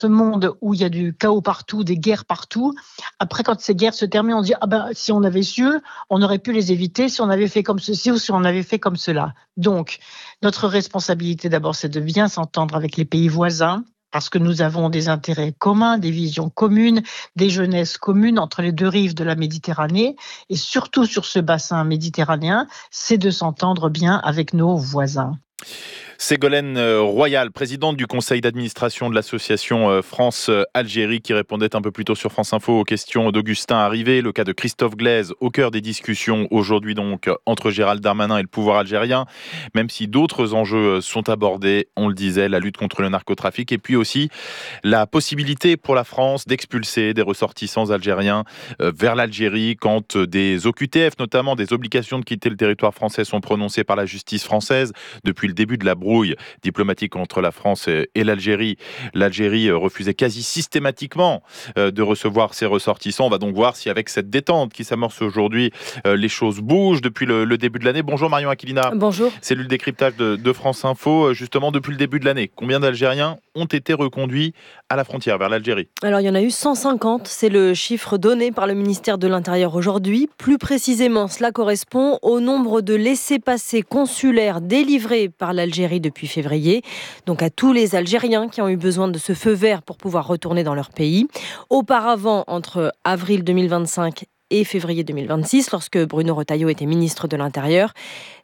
ce monde où il y a du chaos partout, des guerres partout, après quand ces guerres se terminent, on dit si on avait su, on aurait pu les éviter si on avait fait comme ceci ou si on avait fait comme cela. Donc, notre responsabilité d'abord, c'est de bien s'entendre avec les pays voisins, parce que nous avons des intérêts communs, des visions communes, des jeunesses communes entre les deux rives de la Méditerranée, et surtout sur ce bassin méditerranéen, c'est de s'entendre bien avec nos voisins. Ségolène Royal, présidente du conseil d'administration de l'association France-Algérie, qui répondait un peu plus tôt sur France Info aux questions d'Augustin Arrivé. Le cas de Christophe Glaise au cœur des discussions aujourd'hui donc entre Gérald Darmanin et le pouvoir algérien, même si d'autres enjeux sont abordés, on le disait, la lutte contre le narcotrafic et puis aussi la possibilité pour la France d'expulser des ressortissants algériens vers l'Algérie quand des OQTF, notamment des obligations de quitter le territoire français, sont prononcées par la justice française depuis le début de la brouille diplomatique entre la France et l'Algérie. L'Algérie refusait quasi systématiquement de recevoir ses ressortissants. On va donc voir si avec cette détente qui s'amorce aujourd'hui, les choses bougent depuis le début de l'année. Bonjour Marion Aquilina. Bonjour. Cellule décryptage de France Info. Justement, depuis le début de l'année, combien d'Algériens ont été reconduits à la frontière vers l'Algérie? Alors, il y en a eu 150. C'est le chiffre donné par le ministère de l'Intérieur aujourd'hui. Plus précisément, cela correspond au nombre de laissez-passer consulaires délivrés par l'Algérie depuis février. Donc, à tous les Algériens qui ont eu besoin de ce feu vert pour pouvoir retourner dans leur pays. Auparavant, entre avril 2025 et février 2026, lorsque Bruno Retailleau était ministre de l'Intérieur.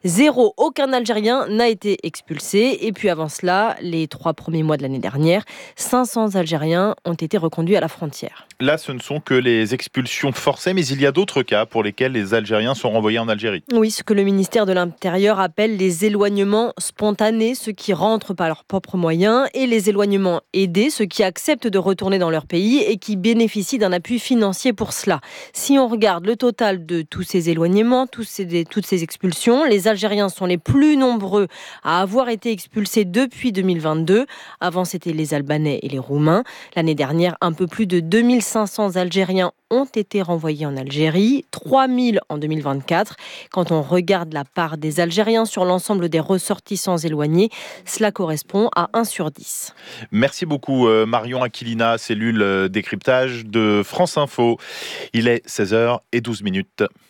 Aucun Algérien n'a été expulsé. Et puis avant cela, les 3 premiers mois de l'année dernière, 500 Algériens ont été reconduits à la frontière. Là, ce ne sont que les expulsions forcées, mais il y a d'autres cas pour lesquels les Algériens sont renvoyés en Algérie. Oui, ce que le ministère de l'Intérieur appelle les éloignements spontanés, ceux qui rentrent par leurs propres moyens, et les éloignements aidés, ceux qui acceptent de retourner dans leur pays et qui bénéficient d'un appui financier pour cela. Si on regarde le total de tous ces éloignements, toutes ces expulsions, les Algériens sont les plus nombreux à avoir été expulsés depuis 2022. Avant, c'était les Albanais et les Roumains. L'année dernière, un peu plus de 2500 Algériens ont été renvoyés en Algérie, 3000 en 2024. Quand on regarde la part des Algériens sur l'ensemble des ressortissants éloignés, cela correspond à 1 sur 10. Merci beaucoup Marion Aquilina, cellule décryptage de France Info. Il est 16h12.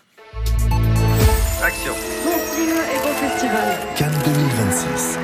Action. Bon film et bon festival. Cannes 2026.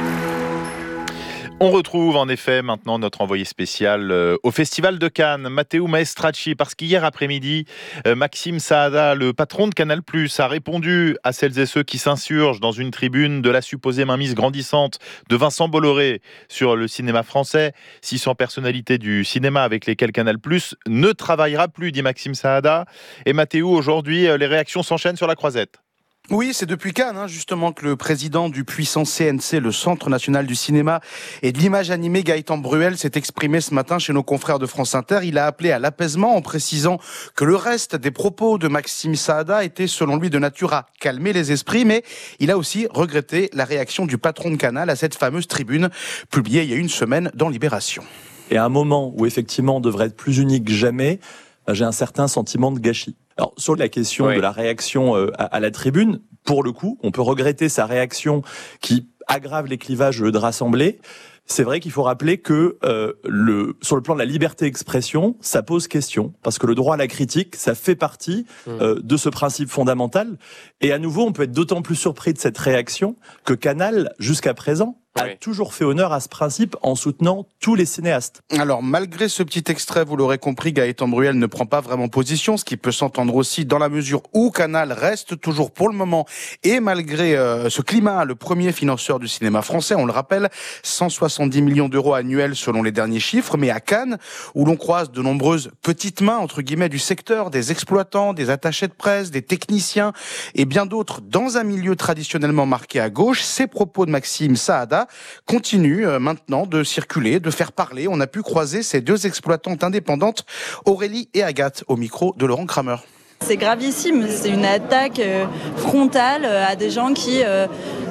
On retrouve en effet maintenant notre envoyé spécial au Festival de Cannes, Matteo Maestracci, parce qu'hier après-midi, Maxime Saada, le patron de Canal+, a répondu à celles et ceux qui s'insurgent dans une tribune de la supposée mainmise grandissante de Vincent Bolloré sur le cinéma français. 600 personnalités du cinéma avec lesquelles Canal+ ne travaillera plus, dit Maxime Saada. Et Matteo, aujourd'hui, les réactions s'enchaînent sur la croisette. Oui, c'est depuis Cannes, justement, que le président du puissant CNC, le Centre National du Cinéma et de l'Image Animée, Gaëtan Bruel, s'est exprimé ce matin chez nos confrères de France Inter. Il a appelé à l'apaisement en précisant que le reste des propos de Maxime Saada étaient, selon lui, de nature à calmer les esprits, mais il a aussi regretté la réaction du patron de Canal à cette fameuse tribune publiée il y a une semaine dans Libération. Et à un moment où, effectivement, on devrait être plus unis que jamais, j'ai un certain sentiment de gâchis. Alors, sur la question de la réaction à la tribune, pour le coup, on peut regretter sa réaction qui aggrave les clivages de l'Assemblée. C'est vrai qu'il faut rappeler que sur le plan de la liberté d'expression, ça pose question, parce que le droit à la critique, ça fait partie de ce principe fondamental. Et à nouveau, on peut être d'autant plus surpris de cette réaction que Canal, jusqu'à présent, a toujours fait honneur à ce principe en soutenant tous les cinéastes. Alors, malgré ce petit extrait, vous l'aurez compris, Gaëtan Bruel ne prend pas vraiment position, ce qui peut s'entendre aussi dans la mesure où Canal reste toujours pour le moment, et malgré ce climat, le premier financeur du cinéma français, on le rappelle, 170 millions d'euros annuels selon les derniers chiffres, mais à Cannes, où l'on croise de nombreuses petites mains, entre guillemets, du secteur, des exploitants, des attachés de presse, des techniciens, et bien d'autres, dans un milieu traditionnellement marqué à gauche, ces propos de Maxime Saada continue maintenant de circuler, de faire parler. On a pu croiser ces deux exploitantes indépendantes, Aurélie et Agathe, au micro de Laurent Kramer. C'est gravissime, c'est une attaque frontale à des gens qui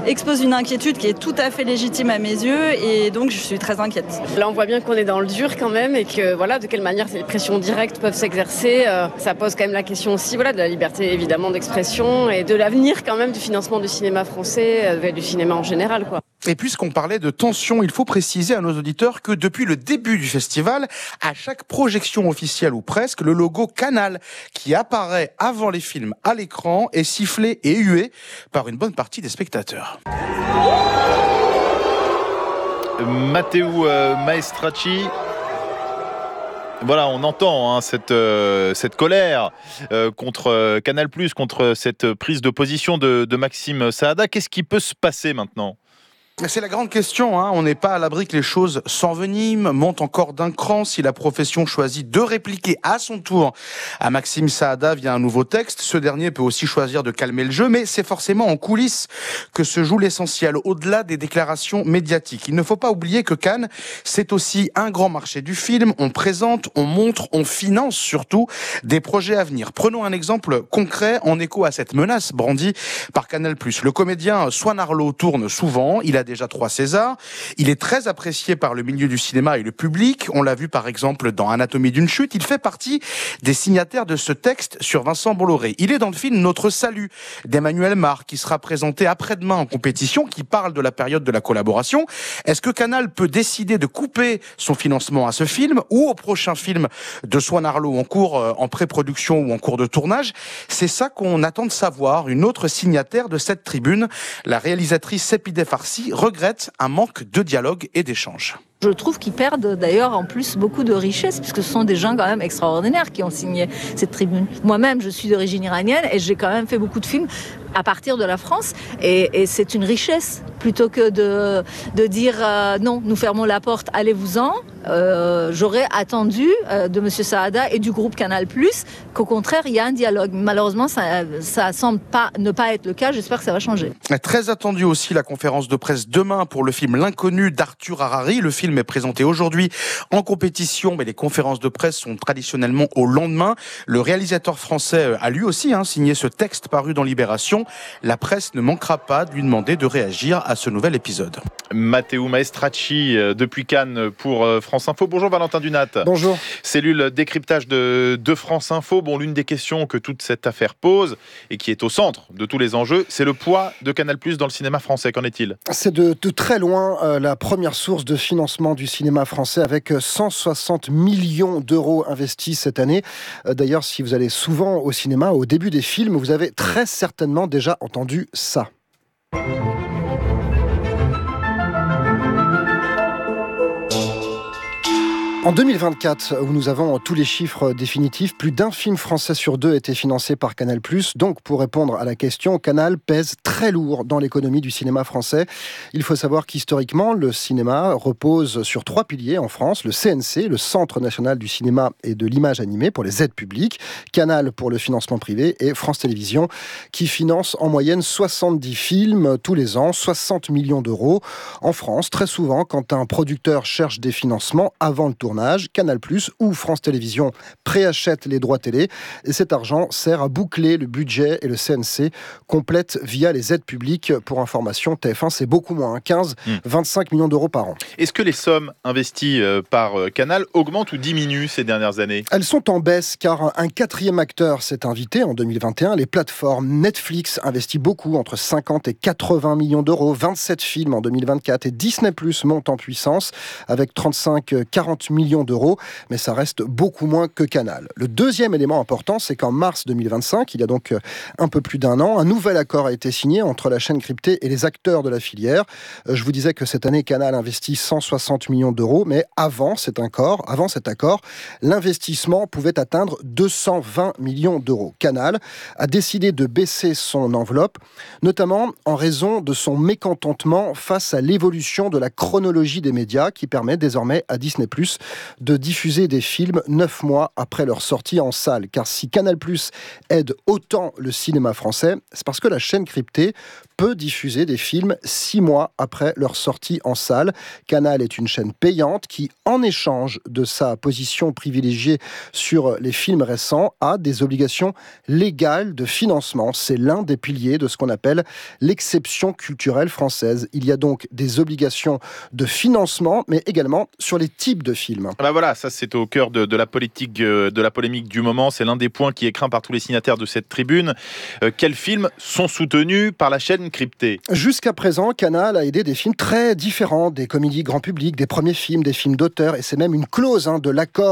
expose une inquiétude qui est tout à fait légitime à mes yeux et donc je suis très inquiète. Là, on voit bien qu'on est dans le dur quand même et que voilà, de quelle manière ces pressions directes peuvent s'exercer. Ça pose quand même la question aussi de la liberté évidemment d'expression et de l'avenir quand même du financement du cinéma français, du cinéma en général, quoi. Et puisqu'on parlait de tension, il faut préciser à nos auditeurs que depuis le début du festival, à chaque projection officielle ou presque, le logo Canal qui apparaît avant les films à l'écran est sifflé et hué par une bonne partie des spectateurs. Matteo Maestracci. Voilà, on entend cette colère contre Canal+, contre cette prise de position de Maxime Saada. Qu'est-ce qui peut se passer maintenant ? C'est la grande question, On n'est pas à l'abri que les choses s'enveniment, montent encore d'un cran si la profession choisit de répliquer à son tour à Maxime Saada via un nouveau texte. Ce dernier peut aussi choisir de calmer le jeu, mais c'est forcément en coulisses que se joue l'essentiel, au-delà des déclarations médiatiques. Il ne faut pas oublier que Cannes, c'est aussi un grand marché du film. On présente, on montre, on finance surtout des projets à venir. Prenons un exemple concret en écho à cette menace brandie par Canal+. Le comédien Swan Arlo tourne souvent, il a déjà 3 Césars. Il est très apprécié par le milieu du cinéma et le public. On l'a vu par exemple dans Anatomie d'une chute. Il fait partie des signataires de ce texte sur Vincent Bolloré. Il est dans le film Notre Salut d'Emmanuel Mar qui sera présenté après-demain en compétition, qui parle de la période de la collaboration. Est-ce que Canal peut décider de couper son financement à ce film ou au prochain film de Swan Arlo en cours, en pré-production ou en cours de tournage? C'est ça qu'on attend de savoir. Une autre signataire de cette tribune, la réalisatrice Sepideh Farsi, regrette un manque de dialogue et d'échange. Je trouve qu'ils perdent d'ailleurs en plus beaucoup de richesse, puisque ce sont des gens quand même extraordinaires qui ont signé cette tribune. Moi-même, je suis d'origine iranienne et j'ai quand même fait beaucoup de films à partir de la France et c'est une richesse plutôt que de dire non, nous fermons la porte, allez-vous-en. J'aurais attendu de M. Saada et du groupe Canal+, qu'au contraire, il y a un dialogue. Malheureusement, ça semble ne pas être le cas. J'espère que ça va changer. Très attendu aussi la conférence de presse demain pour le film L'Inconnu d'Arthur Harari. Le film est présenté aujourd'hui en compétition, mais les conférences de presse sont traditionnellement au lendemain. Le réalisateur français a lui aussi signé ce texte paru dans Libération. La presse ne manquera pas de lui demander de réagir à ce nouvel épisode. Matteo Maestracci depuis Cannes pour France Info. Bonjour Valentin Dunat. Bonjour. Cellule décryptage de France Info. Bon, l'une des questions que toute cette affaire pose et qui est au centre de tous les enjeux, c'est le poids de Canal+ dans le cinéma français. Qu'en est-il ? C'est de très loin la première source de financement du cinéma français, avec 160 millions d'euros investis cette année. D'ailleurs, si vous allez souvent au cinéma, au début des films, vous avez très certainement déjà entendu ça. En 2024, où nous avons tous les chiffres définitifs, plus d'un film français sur 2 était financé par Canal+. Donc, pour répondre à la question, Canal pèse très lourd dans l'économie du cinéma français. Il faut savoir qu'historiquement, le cinéma repose sur 3 piliers en France. Le CNC, le Centre national du cinéma et de l'image animée pour les aides publiques, Canal pour le financement privé et France Télévisions qui finance en moyenne 70 films tous les ans, 60 millions d'euros. En France, très souvent, quand un producteur cherche des financements avant le tournage, Canal+ ou France Télévisions préachètent les droits télé et cet argent sert à boucler le budget et le CNC complète via les aides publiques. Pour information, TF1 c'est beaucoup moins, 15-25 millions d'euros par an. Est-ce que les sommes investies par Canal augmentent ou diminuent ces dernières années ? Elles sont en baisse car un 4e acteur s'est invité en 2021. Les plateformes Netflix investit beaucoup, entre 50 et 80 millions d'euros, 27 films en 2024 et Disney+ monte en puissance avec 35-40 millions d'euros, mais ça reste beaucoup moins que Canal. Le deuxième élément important, c'est qu'en mars 2025, il y a donc un peu plus d'un an, un nouvel accord a été signé entre la chaîne cryptée et les acteurs de la filière. Je vous disais que cette année, Canal investit 160 millions d'euros, mais avant cet accord, l'investissement pouvait atteindre 220 millions d'euros. Canal a décidé de baisser son enveloppe, notamment en raison de son mécontentement face à l'évolution de la chronologie des médias qui permet désormais à Disney+ de diffuser des films 9 mois après leur sortie en salle. Car si Canal+ aide autant le cinéma français, c'est parce que la chaîne cryptée peut diffuser des films 6 mois après leur sortie en salle. Canal est une chaîne payante qui, en échange de sa position privilégiée sur les films récents, a des obligations légales de financement. C'est l'un des piliers de ce qu'on appelle l'exception culturelle française. Il y a donc des obligations de financement, mais également sur les types de films. Voilà, ça c'est au cœur de la politique, de la polémique du moment. C'est l'un des points qui est craint par tous les signataires de cette tribune. Quels films sont soutenus par la chaîne cryptée ? Jusqu'à présent, Canal a aidé des films très différents, des comédies grand public, des premiers films, des films d'auteur, et c'est même une clause de l'accord